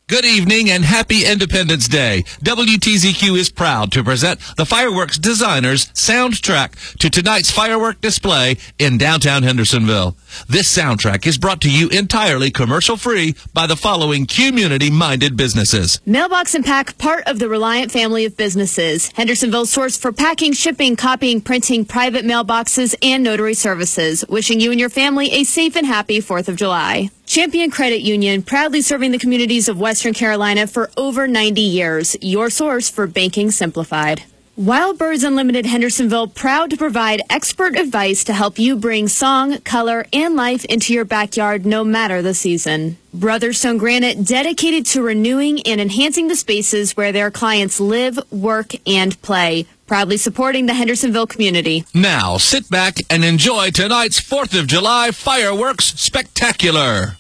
Good evening and happy Independence Day. WTZQ is proud to present the Fireworks Designers soundtrack to tonight's firework display in downtown Hendersonville. This soundtrack is brought to you entirely commercial-free by the following community-minded businesses. Mailbox and Pack, part of the Reliant family of businesses. Hendersonville's source for packing, shipping, copying, printing, private mailboxes, and notary services. Wishing you and your family a safe and happy 4th of July. Champion Credit Union, proudly serving the communities of Western Carolina for over 90 years. Your source for banking simplified. Wild Birds Unlimited Hendersonville, proud to provide expert advice to help you bring song, color, and life into your backyard no matter the season. Brothers Stone Granite, dedicated to renewing and enhancing the spaces where their clients live, work, and play. Proudly supporting the Hendersonville community. Now, sit back and enjoy tonight's 4th of July fireworks spectacular.